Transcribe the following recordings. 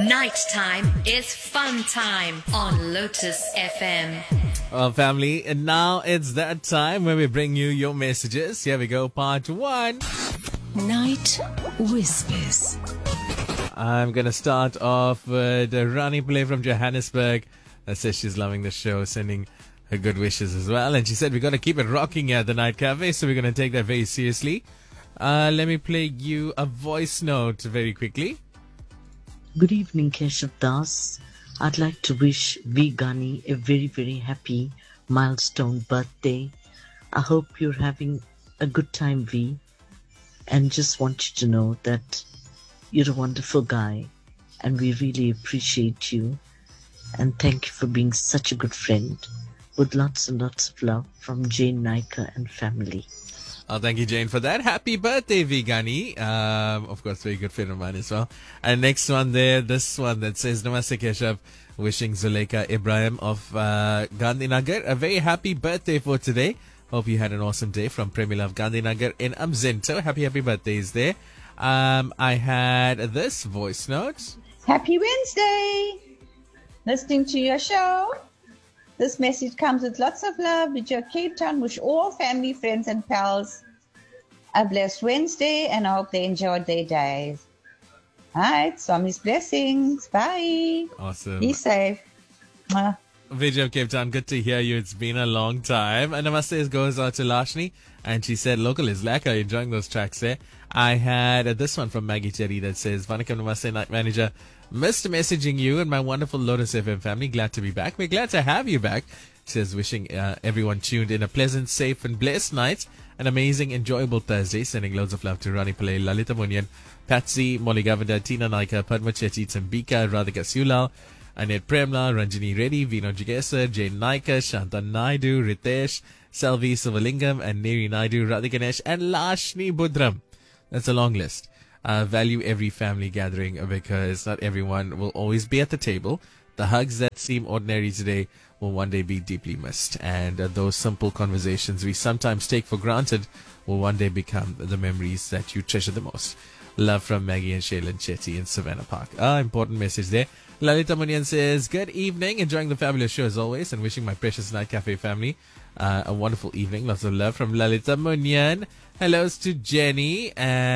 Nighttime is fun time on Lotus FM. Well, family, and now it's that time where we bring you your messages. Here we go, part one. Night Whispers. I'm going to start off with Rani Pillai from Johannesburg. That says she's loving the show, sending her good wishes as well. And she said we're going to keep it rocking here at the Night Cafe, so we're going to take that very seriously. Let me play you a voice note very quickly. Good evening, Keshav Das. I'd like to wish V. Gani a very, very happy milestone birthday. I hope you're having a good time, V. And just want you to know that you're a wonderful guy and we really appreciate you. And thank you for being such a good friend. With lots and lots of love from Jane Naika and family. Oh, thank you, Jane, for that. Happy birthday, Vigani. Of course, very good friend of mine as well. And next one there, this one that says, Namaste Keshav, wishing Zuleika Ibrahim of Gandhinagar a very happy birthday for today. Hope you had an awesome day from Premila of Gandhinagar in Amzinto. Happy birthdays there. I had this voice note. Happy Wednesday! Listening to your show. This message comes with lots of love with your Cape Town. Wish all family, friends and pals a blessed Wednesday and I hope they enjoyed their days. Alright, Swami's blessings. Bye. Awesome. Be safe. Mwah. Vijay of Cape Town, good to hear you. It's been a long time. And Namaste goes out to Lashni. And she said, local is lacquer, enjoying those tracks there. I had this one from Maggie Cherry that says, Vanakkam Namaste, Night Manager. Missed messaging you and my wonderful Lotus FM family. Glad to be back. We're glad to have you back. Says, wishing everyone tuned in a pleasant, safe and blessed night. An amazing, enjoyable Thursday. Sending loads of love to Rani Pillai, Lalita Munyan, Patsy, Molly Govender, Tina Naika, Padma Chetty, Tambika, Radhika Sulal, Annette Premla, Ranjini Reddy, Vino Jigesa, Jane Naika, Shanta Naidu, Ritesh, Selvi Sivalingam, and Neri Naidu, Radhikanesh, and Lashni Budram. That's a long list. Value every family gathering because not everyone will always be at the table. The hugs that seem ordinary today will one day be deeply missed. And those simple conversations we sometimes take for granted will one day become the memories that you treasure the most. Love from Maggie and Shailen Chetty in Savannah Park. Important message there. Lalita Munyan says, good evening, enjoying the fabulous show as always and wishing my precious Night Cafe family a wonderful evening. Lots of love from Lalita Munyan. Hellos to Jenny.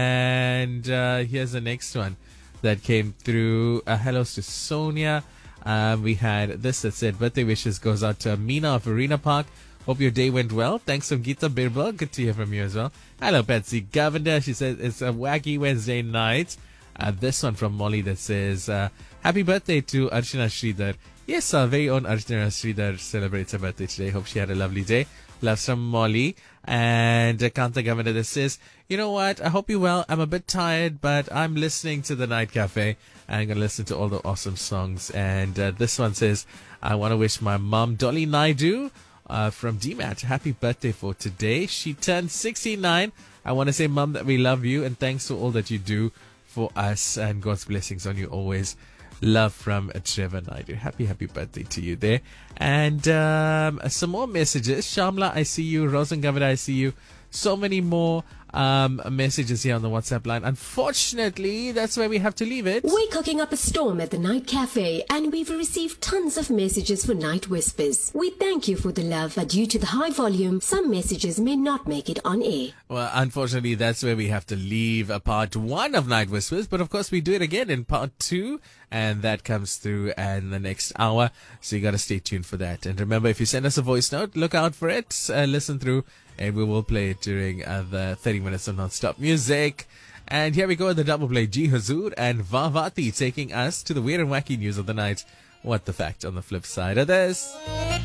And here's the next one that came through. Hellos to Sonia. We had this that said, birthday wishes goes out to Amina of Arena Park. Hope your day went well. Thanks from Geeta Birbal. Good to hear from you as well. Hello, Patsy Govender. She says it's a wacky Wednesday night. This one from Molly that says, happy birthday to Archana Sridhar. Yes, our very own Archana Sridhar celebrates her birthday today. Hope she had a lovely day. Loves from Molly. And Kanta Governor that says, you know what? I hope you're well. I'm a bit tired, but I'm listening to the Night Cafe. I'm going to listen to all the awesome songs. And this one says, I want to wish my mom, Dolly Naidu, from DMAT, happy birthday for today. She turned 69. I want to say, Mom, that we love you and thanks for all that you do for us and God's blessings on you always. Love from Trevor Naidu. Happy birthday to you there. And some more messages. Shamla, I see you. Rosengavada, I see you. So many more messages here on the WhatsApp line. Unfortunately, that's where we have to leave it. We're cooking up a storm at the Night Cafe and we've received tons of messages for Night Whispers. We thank you for the love, but due to the high volume, some messages may not make it on air. Well, unfortunately, that's where we have to leave a part one of Night Whispers. But of course, we do it again in part two. And that comes through in the next hour. So you got to stay tuned for that. And remember, if you send us a voice note, look out for it. Listen through. And we will play it during the 30 minutes of non-stop music. And here we go with the double play. G Hazur and Vavati taking us to the weird and wacky news of the night. What the fact on the flip side of this?